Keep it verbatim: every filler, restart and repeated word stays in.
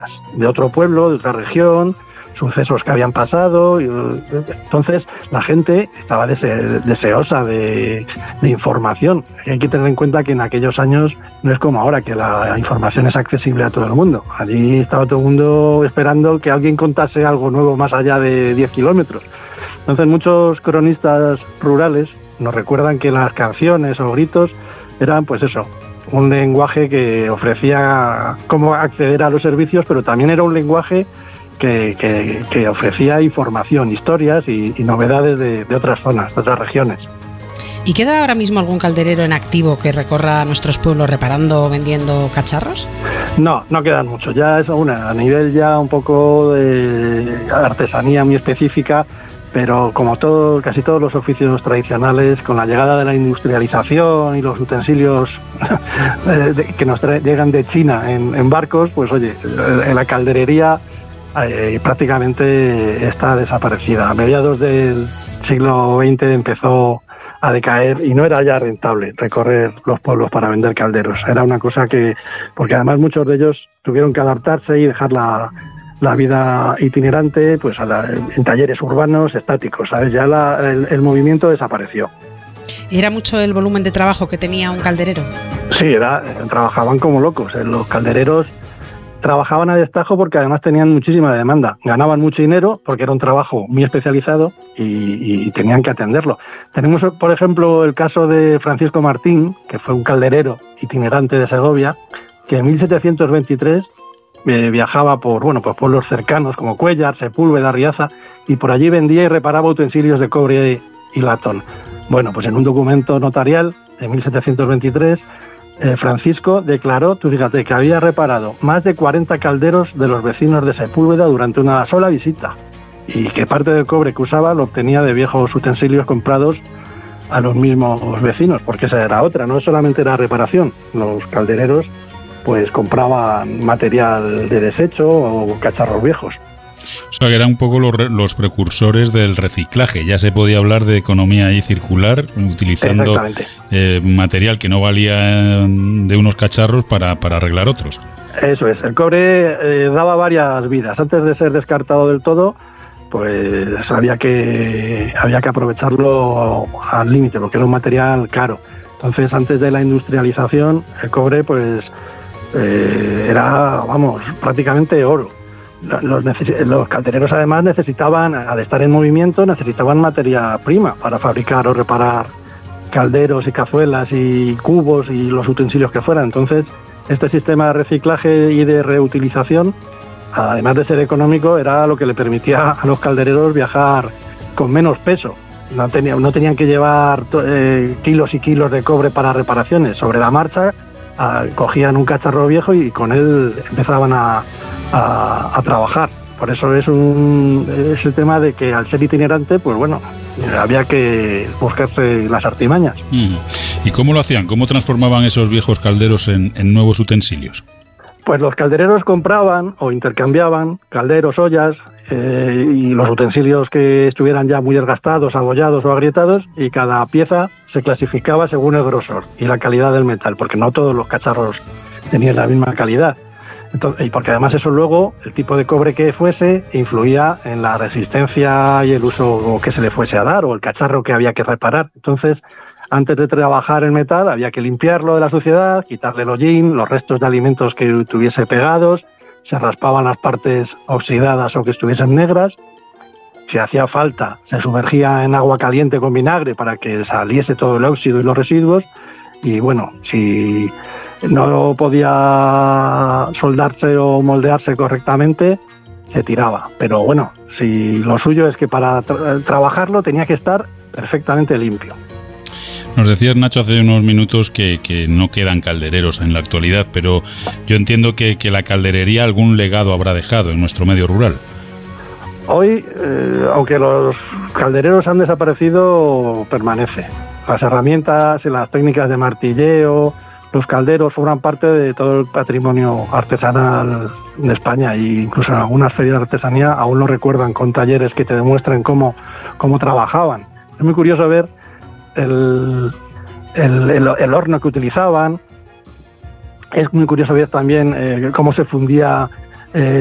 de otro pueblo, de otra región, sucesos que habían pasado. Y, entonces la gente estaba dese, deseosa de, de información. Hay que tener en cuenta que en aquellos años no es como ahora, que la información es accesible a todo el mundo. Allí estaba todo el mundo esperando que alguien contase algo nuevo más allá de diez kilómetros. Entonces muchos cronistas rurales nos recuerdan que las canciones o gritos eran, pues eso, un lenguaje que ofrecía cómo acceder a los servicios, pero también era un lenguaje que, que, que ofrecía información, historias y, y novedades de, de otras zonas, de otras regiones. ¿Y queda ahora mismo algún calderero en activo que recorra nuestros pueblos reparando o vendiendo cacharros? No, no quedan muchos. Ya es una, a nivel ya un poco de artesanía muy específica, pero como todo, casi todos los oficios tradicionales, con la llegada de la industrialización y los utensilios que nos trae, llegan de China en, en barcos, pues oye, en la calderería eh, prácticamente está desaparecida. A mediados del siglo veinte empezó a decaer y no era ya rentable recorrer los pueblos para vender calderos. Era una cosa que, porque además muchos de ellos tuvieron que adaptarse y dejar la la vida itinerante, pues a la, en talleres urbanos estáticos, ¿sabes? Ya la, el, el movimiento desapareció. ¿Y era mucho el volumen de trabajo que tenía un calderero? Sí, era, trabajaban como locos. Los caldereros trabajaban a destajo porque además tenían muchísima demanda. Ganaban mucho dinero porque era un trabajo muy especializado y, y tenían que atenderlo. Tenemos, por ejemplo, el caso de Francisco Martín, que fue un calderero itinerante de Segovia, que en mil setecientos veintitrés Eh, viajaba por bueno por pueblos cercanos como Cuéllar, Sepúlveda, Riaza, y por allí vendía y reparaba utensilios de cobre y latón. Bueno, pues en un documento notarial de mil setecientos veintitrés, eh, Francisco declaró, tú fíjate, que había reparado más de cuarenta calderos de los vecinos de Sepúlveda durante una sola visita, y que parte del cobre que usaba lo obtenía de viejos utensilios comprados a los mismos vecinos, porque esa era otra, no solamente era reparación, los caldereros pues compraban material de desecho o cacharros viejos. O sea, que eran un poco los, los precursores del reciclaje. Ya se podía hablar de economía ahí circular, utilizando eh, material que no valía de unos cacharros para, para arreglar otros. Eso es. El cobre eh, daba varias vidas. Antes de ser descartado del todo, pues había que, había que aprovecharlo al límite, porque era un material caro. Entonces, antes de la industrialización, el cobre, pues Eh, era, vamos, prácticamente oro. Los, los caldereros además necesitaban, al estar en movimiento, necesitaban materia prima para fabricar o reparar calderos y cazuelas y cubos y los utensilios que fueran. Entonces, este sistema de reciclaje y de reutilización, además de ser económico, era lo que le permitía a los caldereros viajar con menos peso. No, tenía, no tenían que llevar eh, kilos y kilos de cobre para reparaciones. Sobre la marcha, a, cogían un cacharro viejo y con él empezaban a, a, a trabajar. Por eso es un es el tema de que al ser itinerante, pues bueno, había que buscarse las artimañas. Mm. ¿Y cómo lo hacían? ¿Cómo transformaban esos viejos calderos en, en nuevos utensilios? Pues los caldereros compraban o intercambiaban calderos, ollas eh, y los utensilios que estuvieran ya muy desgastados, abollados o agrietados, y cada pieza se clasificaba según el grosor y la calidad del metal, porque no todos los cacharros tenían la misma calidad. Entonces, y porque además eso luego, el tipo de cobre que fuese, influía en la resistencia y el uso que se le fuese a dar, o el cacharro que había que reparar. Entonces, antes de trabajar el metal, había que limpiarlo de la suciedad, quitarle el hollín, los restos de alimentos que tuviese pegados, se raspaban las partes oxidadas o que estuviesen negras. Si hacía falta, se sumergía en agua caliente con vinagre para que saliese todo el óxido y los residuos. Y bueno, si no podía soldarse o moldearse correctamente, se tiraba. Pero bueno, si lo suyo es que para tra- trabajarlo tenía que estar perfectamente limpio. Nos decías, Nacho, hace unos minutos que, que no quedan caldereros en la actualidad, pero yo entiendo que, que la calderería algún legado habrá dejado en nuestro medio rural. Hoy, eh, aunque los caldereros han desaparecido, permanece. Las herramientas y las técnicas de martilleo, los calderos forman parte de todo el patrimonio artesanal de España, e incluso en algunas ferias de artesanía aún lo recuerdan con talleres que te demuestran cómo, cómo trabajaban. Es muy curioso ver el, el, el, el horno que utilizaban. Es muy curioso ver también eh, cómo se fundía eh,